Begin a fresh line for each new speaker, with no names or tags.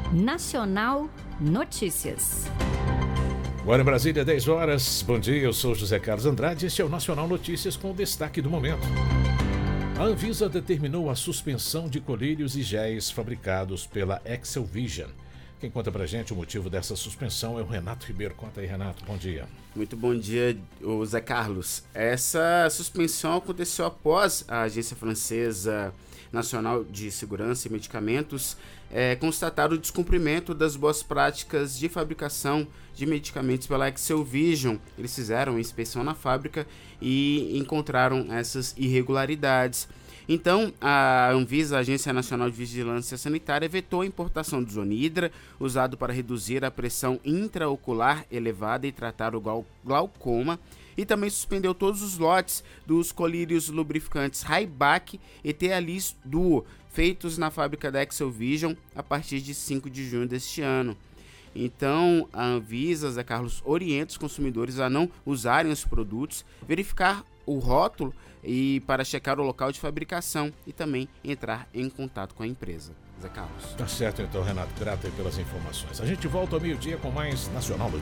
Nacional Notícias.
Agora em Brasília, 10 horas. Bom dia, eu sou José Carlos Andrade. Este é o Nacional Notícias com o destaque do momento. A Anvisa determinou a suspensão de colírios e géis fabricados pela Excel Vision. Quem conta pra gente o motivo dessa suspensão é o Renato Ribeiro. Conta aí, Renato. Bom dia.
Muito bom dia, José Carlos. Essa suspensão aconteceu após a Agência Francesa Nacional de Segurança e Medicamentos constatar o descumprimento das boas práticas de fabricação de medicamentos pela Excel Vision. Eles fizeram uma inspeção na fábrica e encontraram essas irregularidades. Então, a Anvisa, a Agência Nacional de Vigilância Sanitária, vetou a importação do Zonidra, usado para reduzir a pressão intraocular elevada e tratar o glaucoma, e também suspendeu todos os lotes dos colírios lubrificantes Hybac e Tealis Duo, feitos na fábrica da Excel Vision a partir de 5 de junho deste ano. Então, a Anvisa, Zé Carlos, orienta os consumidores a não usarem os produtos, verificar o rótulo e para checar o local de fabricação e também entrar em contato com a empresa. Zé Carlos.
Tá certo então, Renato. Grato aí pelas informações. A gente volta ao meio-dia com mais Nacional.